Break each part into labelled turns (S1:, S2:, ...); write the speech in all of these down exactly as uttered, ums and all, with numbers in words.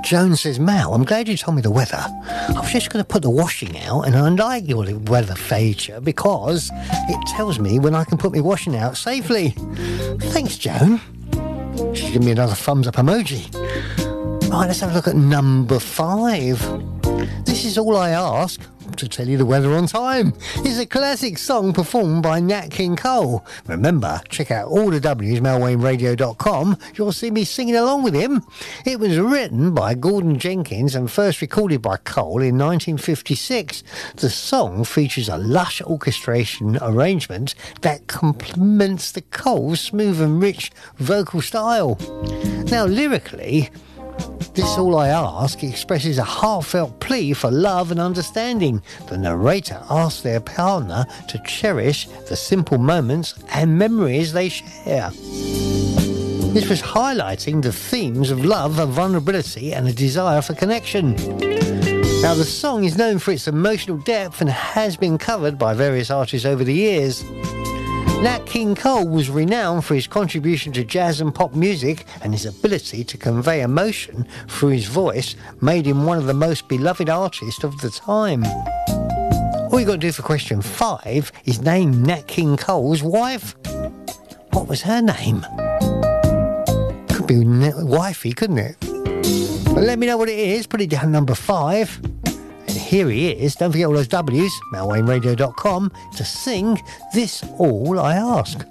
S1: Joan says, Mal, I'm glad you told me the weather. I was just going to put the washing out, and I like your weather feature because it tells me when I can put my washing out safely. Thanks, Joan. She's giving me another thumbs up emoji. Right, let's have a look at number five. This Is All I Ask to Tell You the Weather on Time. It's a classic song performed by Nat King Cole. Remember, check out all the W's, mel wayne radio dot com. You'll see me singing along with him. It was written by Gordon Jenkins and first recorded by Cole in nineteen fifty-six. The song features a lush orchestration arrangement that complements the Cole's smooth and rich vocal style. Now, lyrically, This All I Ask expresses a heartfelt plea for love and understanding. The narrator asks their partner to cherish the simple moments and memories they share. This was highlighting the themes of love and vulnerability and a desire for connection. Now, the song is known for its emotional depth and has been covered by various artists over the years. Nat King Cole was renowned for his contribution to jazz and pop music, and his ability to convey emotion through his voice made him one of the most beloved artists of the time. All you got to do for question five is name Nat King Cole's wife. What was her name? Could be wifey, couldn't it? But let me know what it is. Put it down, number five. And here he is. Don't forget all those W's, mel wayne radio dot com, to sing This All I Ask.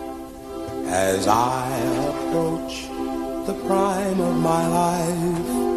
S2: As I approach the prime of my life,